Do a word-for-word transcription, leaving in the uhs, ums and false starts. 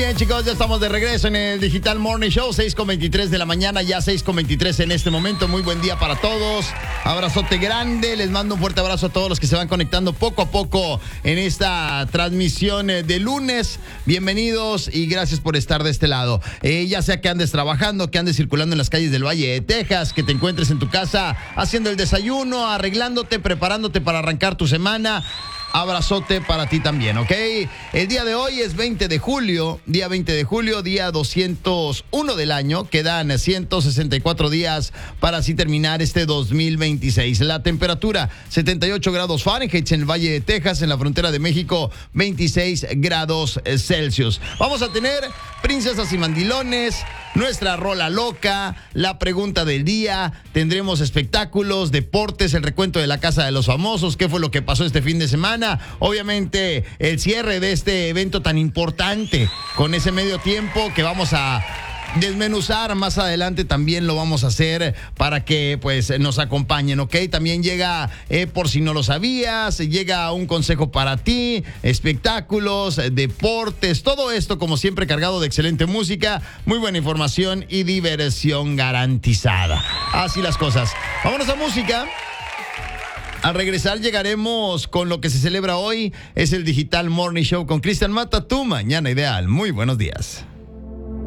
bien, chicos, ya estamos de regreso en el Digital Morning Show, seis con veintitrés de la mañana, ya seis con veintitrés en este momento. Muy buen día para todos. Abrazote grande, les mando un fuerte abrazo a todos los que se van conectando poco a poco en esta transmisión de lunes. Bienvenidos y gracias por estar de este lado. Eh, ya sea que andes trabajando, que andes circulando en las calles del Valle de Texas, que te encuentres en tu casa haciendo el desayuno, arreglándote, preparándote para arrancar tu semana. Abrazote para ti también, ¿ok? El día de hoy es veinte de julio, día veinte de julio, día doscientos uno del año. Quedan ciento sesenta y cuatro días para así terminar este dos mil veintiséis. La temperatura, setenta y ocho grados Fahrenheit en el Valle de Texas, en la frontera de México, veintiséis grados Celsius. Vamos a tener princesas y mandilones, nuestra rola loca, la pregunta del día, tendremos espectáculos, deportes, el recuento de la Casa de los Famosos, qué fue lo que pasó este fin de semana. Obviamente el cierre de este evento tan importante con ese medio tiempo que vamos a desmenuzar más adelante, también lo vamos a hacer para que pues nos acompañen, ¿ok? También llega, eh, por si no lo sabías, llega un consejo para ti, espectáculos, deportes, todo esto como siempre cargado de excelente música, muy buena información y diversión garantizada. Así las cosas. Vámonos a música. Al regresar llegaremos con lo que se celebra hoy, es el Digital Morning Show con Cristian Mata, tu mañana ideal. Muy buenos días.